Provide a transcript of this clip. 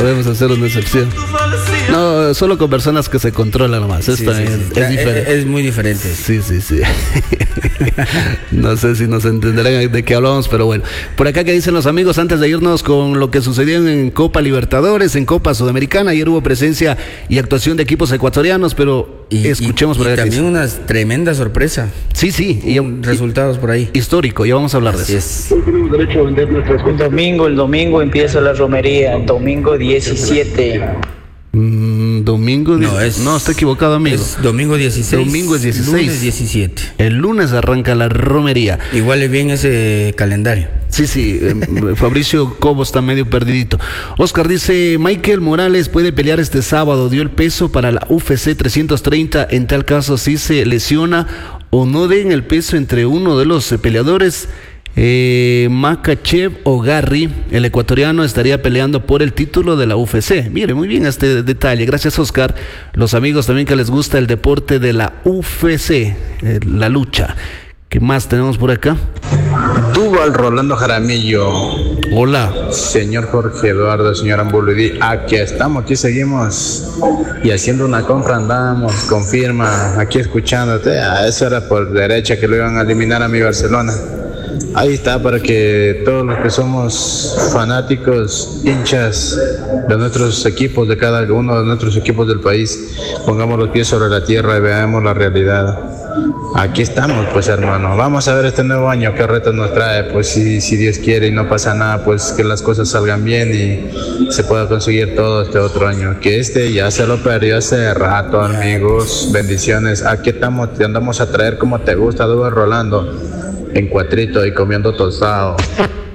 podemos hacer una excepción. No, solo con personas que se controlan nomás. Esto es diferente. Es muy diferente. Sí. No sé si nos entenderán de qué hablamos, pero bueno. Por acá, ¿qué dicen los amigos? Antes de irnos con lo que sucedió en Copa Libertadores, en Copa Sudamericana, ayer hubo presencia y actuación de equipos ecuatorianos, pero escuchemos por acá. Y también una tremenda sorpresa. Sí. Y resultados por ahí. Histórico, ya vamos a hablar de eso. El domingo empieza la romería, domingo 17. Domingo no, está equivocado, amigo. Es domingo 16. Domingo es 16. Lunes 17. El lunes arranca la romería. Igual es bien ese calendario. Sí. Fabricio Cobo está medio perdidito. Oscar dice: Michael Morales puede pelear este sábado. Dio el peso para la UFC 330. En tal caso, si se lesiona o no den el peso entre uno de los peleadores. Makhachev o Garry, el ecuatoriano, estaría peleando por el título de la UFC. Mire, muy bien este detalle. Gracias, Oscar. Los amigos también que les gusta el deporte de la UFC, la lucha. ¿Qué más tenemos por acá? Duval Rolando Jaramillo. Hola. Señor Jorge Eduardo, señor Ambuludí. Aquí estamos, aquí seguimos. Y haciendo una compra andamos, confirma, aquí escuchándote. Eso era por derecha que lo iban a eliminar a mi Barcelona. Ahí está, para que todos los que somos fanáticos, hinchas de nuestros equipos, de cada uno de nuestros equipos del país, pongamos los pies sobre la tierra y veamos la realidad. Aquí estamos, pues, hermano. Vamos a ver este nuevo año qué retos nos trae. Pues si Dios quiere y no pasa nada, pues que las cosas salgan bien y se pueda conseguir todo este otro año. Que ya se lo perdió hace rato, amigos. Bendiciones. Aquí estamos, te andamos a traer como te gusta, Duval Rolando. En cuatrito y comiendo tostado.